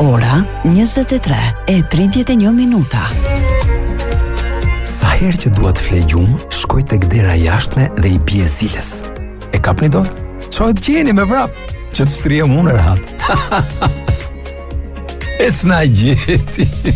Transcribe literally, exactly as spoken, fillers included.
Ora njëzet e tre e tridhjet e një minuta. Sa herë që dua të flej gjumë, shkoj tek dera jashtme dhe i bie ziles. E kapni dot? Çoj të qeni me vrap, që të shtrihem unë rehat. Ec na gjeti.